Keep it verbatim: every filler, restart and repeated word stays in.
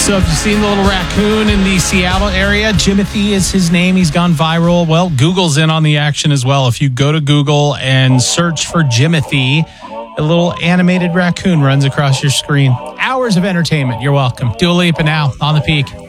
So if you've seen the little raccoon in the Seattle area, Jimothy is his name. He's gone viral. Well, Google's in on the action as well. If you go to Google and search for Jimothy, a little animated raccoon runs across your screen. Hours of entertainment. You're welcome. Dua Lipa now on The Peak.